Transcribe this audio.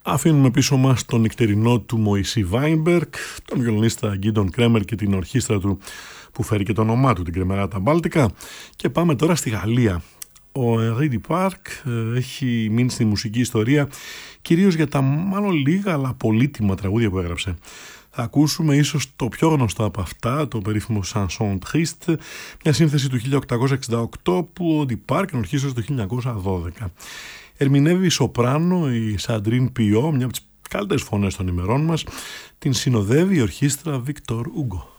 Αφήνουμε πίσω μας τον νυχτερινό του Μωυσή Βάινμπεργκ, τον βιολονίστα Γκίντον Κρέμερ και την ορχήστρα του που φέρει και το όνομά του, την Κρεμεράτα Μπάλτικα. Και πάμε τώρα στη Γαλλία. Ο Henri Duparc έχει μείνει στη μουσική ιστορία κυρίως για τα μάλλον λίγα αλλά πολύτιμα τραγούδια που έγραψε. Θα ακούσουμε ίσως το πιο γνωστό από αυτά, το περίφημο Chanson Triste, μια σύνθεση του 1868 που ο Duparc ενορχίστρωσε το 1912. Ερμηνεύει η σοπράνο, η Σαντρίν Πιό, μια από τις καλύτερες φωνές των ημερών μας. Την συνοδεύει η ορχήστρα Victor Hugo.